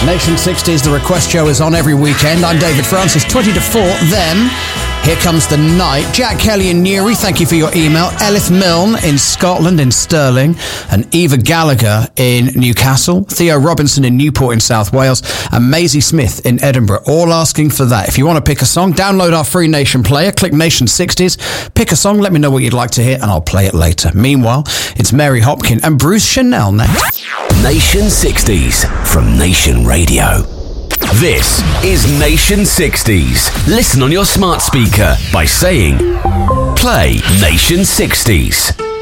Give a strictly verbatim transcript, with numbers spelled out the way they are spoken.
Nation sixties, the request show is on every weekend. I'm David Francis, twenty to four. Then, Here Comes the Night. Jack Kelly in Newry, thank you for your email. Elith Milne in Scotland, in Stirling. And Eva Gallagher in Newcastle. Theo Robinson in Newport in South Wales. And Maisie Smith in Edinburgh, all asking for that. If you want to pick a song, download our free Nation player, click Nation sixties, pick a song, let me know what you'd like to hear, and I'll play it later. Meanwhile, it's Mary Hopkin and Bruce Chanel next. Nation sixties from Nation Radio. This is Nation sixties. Listen on your smart speaker by saying, play Nation sixties.